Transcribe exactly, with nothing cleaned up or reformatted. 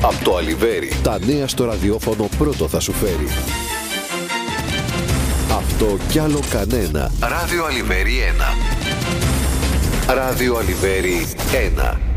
Από το Αλιβέρι, τα νέα στο ραδιόφωνο πρώτο θα σου φέρει. Αυτό κι άλλο κανένα. Ράδιο Αλιβέρι ένα. Ράδιο Αλιβέρι ένα.